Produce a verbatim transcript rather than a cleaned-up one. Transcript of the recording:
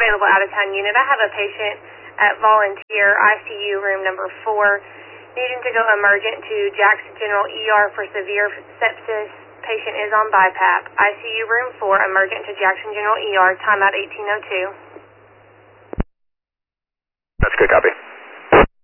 available out-of-town unit. I have a patient at volunteer I C U room number four needing to go emergent to Jackson General E R for severe sepsis. Patient is on BiPAP. I C U room four, emergent to Jackson General E R, timeout eighteen oh two. That's good, copy.